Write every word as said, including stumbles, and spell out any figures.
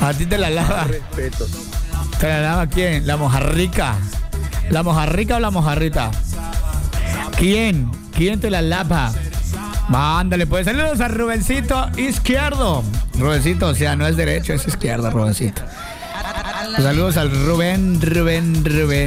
A ti te la lava. Respeto. ¿Te la lava quién? ¿La mojarrica? ¿La mojarrica o la mojarrita? ¿Quién? ¿Quién te la lava? Mándale, pues saludos a Rubencito Izquierdo. Rubencito, o sea, no es derecho, es izquierdo, Rubencito. Saludos al Rubén, Rubén, Rubén.